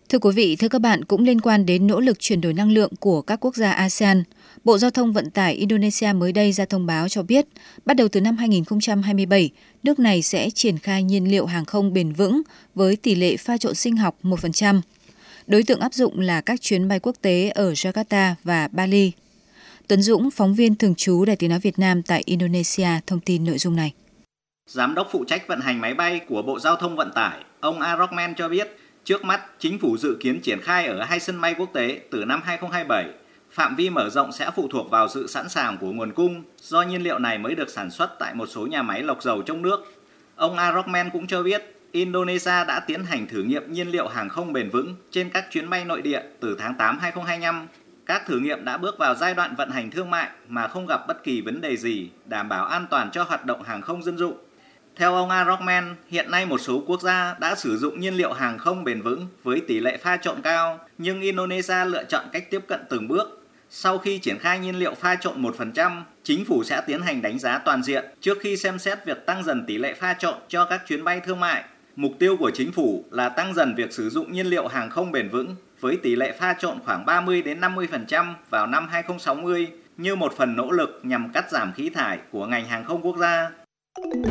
Thưa quý vị, thưa các bạn, cũng liên quan đến nỗ lực chuyển đổi năng lượng của các quốc gia ASEAN, Bộ Giao thông Vận tải Indonesia mới đây ra thông báo cho biết, bắt đầu từ năm 2027, nước này sẽ triển khai nhiên liệu hàng không bền vững với tỷ lệ pha trộn sinh học 1%. Đối tượng áp dụng là các chuyến bay quốc tế ở Jakarta và Bali. Tuấn Dũng, phóng viên thường trú Đài Tiếng nói Việt Nam tại Indonesia, thông tin nội dung này. Giám đốc phụ trách vận hành máy bay của Bộ Giao thông Vận tải, ông Arokman cho biết, trước mắt, chính phủ dự kiến triển khai ở 2 sân bay quốc tế từ năm 2027. Phạm vi mở rộng sẽ phụ thuộc vào sự sẵn sàng của nguồn cung, do nhiên liệu này mới được sản xuất tại một số nhà máy lọc dầu trong nước. Ông Arokman cũng cho biết, Indonesia đã tiến hành thử nghiệm nhiên liệu hàng không bền vững trên các chuyến bay nội địa từ tháng 8 2025. Các thử nghiệm đã bước vào giai đoạn vận hành thương mại mà không gặp bất kỳ vấn đề gì, đảm bảo an toàn cho hoạt động hàng không dân dụng. Theo ông Arokman, hiện nay một số quốc gia đã sử dụng nhiên liệu hàng không bền vững với tỷ lệ pha trộn cao, nhưng Indonesia lựa chọn cách tiếp cận từng bước. Sau khi triển khai nhiên liệu pha trộn 1%, chính phủ sẽ tiến hành đánh giá toàn diện trước khi xem xét việc tăng dần tỷ lệ pha trộn cho các chuyến bay thương mại. Mục tiêu của chính phủ là tăng dần việc sử dụng nhiên liệu hàng không bền vững với tỷ lệ pha trộn khoảng 30-50% vào năm 2060 như một phần nỗ lực nhằm cắt giảm khí thải của ngành hàng không quốc gia.